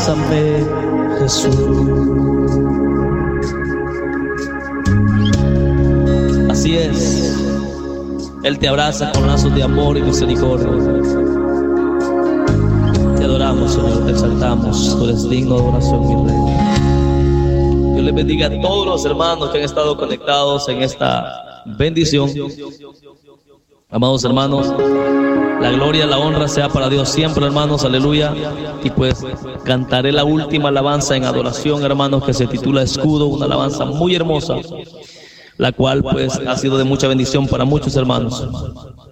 Abrázame, Jesús. Así es, Él te abraza con lazos de amor y misericordia. Te adoramos, Señor, te exaltamos. Tú eres digno de adoración, mi Rey. Dios les bendiga a todos los hermanos que han estado conectados en esta bendición. Amados hermanos, la gloria, la honra sea para Dios siempre, hermanos, aleluya. Y pues cantaré la última alabanza en adoración, hermanos, que se titula Escudo, una alabanza muy hermosa, la cual pues ha sido de mucha bendición para muchos hermanos.